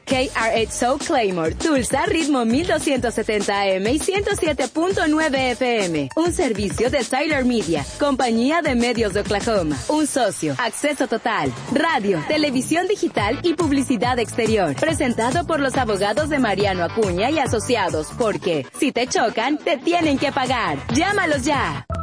KRXO Claymore, Tulsa, ritmo 1270 AM y 107.9 FM. Un servicio de Tyler Media, compañía de medios de Oklahoma. Un socio, acceso total, radio, televisión digital y publicidad exterior. Presentado por los abogados de Mariano Acuña y Asociados, porque si te chocan, te tienen que pagar. Llámalos ya.